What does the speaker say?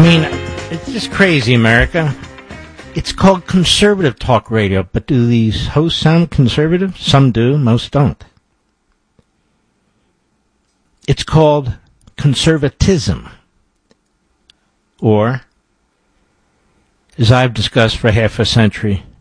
mean, it's just crazy, America. It's called conservative talk radio, but do these hosts sound conservative? Some do, most don't. It's called conservatism, or, as I've discussed for half a century,